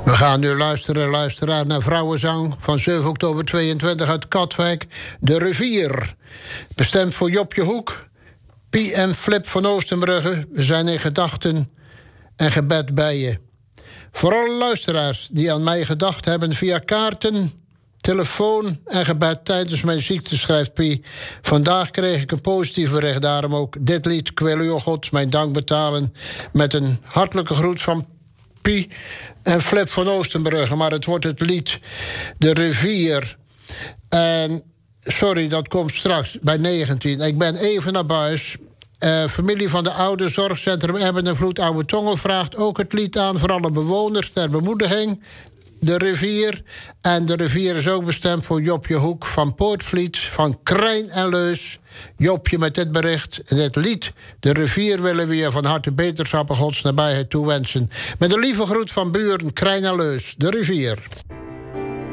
We gaan nu luisteren naar Vrouwenzang van 7 oktober 22 uit Katwijk. De Rivier. Bestemd voor Jopje Hoek, Pie en Flip van Oostenbrugge. We zijn in gedachten en gebed bij je. Voor alle luisteraars die aan mij gedacht hebben via kaarten, telefoon en gebed tijdens mijn ziekte, schrijft Pie. Vandaag kreeg ik een positief bericht, daarom ook dit lied. Ik wil u, o God, mijn dank betalen met een hartelijke groet van Pie en Flip van Oostenbrugge. Maar het wordt het lied De Rivier. En sorry, dat komt straks bij 19. Ik ben even naar buis. Familie van de oude zorgcentrum Ebben en Vloed Oude Tongen vraagt ook het lied aan voor alle bewoners ter bemoediging. De Rivier. En De Rivier is ook bestemd voor Jopje Hoek van Poortvliet, van Krijn en Leus. Jopje met dit bericht en dit lied. De Rivier willen we je van harte beterschap en Gods nabijheid toewensen. Met een lieve groet van buren Krijn en Leus. De Rivier.